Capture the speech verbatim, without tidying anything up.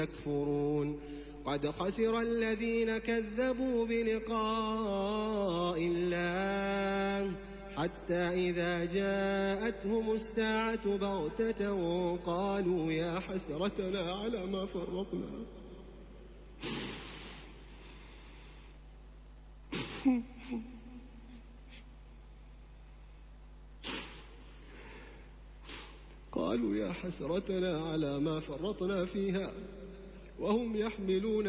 يكفرون قد خسر الذين كذبوا بلقاء الله حتى إذا جاءتهم الساعة بغتة قالوا يا حسرتنا على ما فرطنا قالوا يا حسرتنا على ما فرطنا فيها وهم يحملون